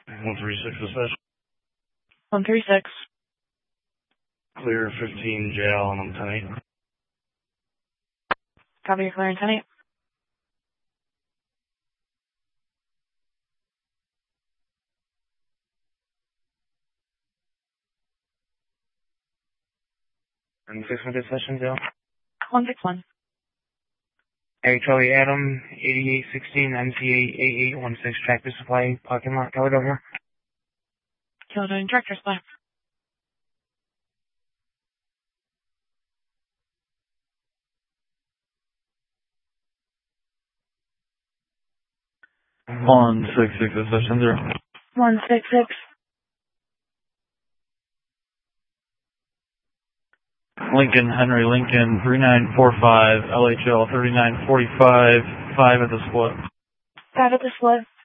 136 dispatch. 136. Clear 15 jail and I'm 10-8. Copy, your clearing 10-8. And 600 session jail. 161. Hey, Charlie Adam, 8816 MCA 8816 Tractor Supply parking lot, Caledonia. Caledonia Tractor Supply. One 6-6 session 0. 166. Lincoln, Henry Lincoln, 3945, LHL 3945, 5 at the split. 5 at the split.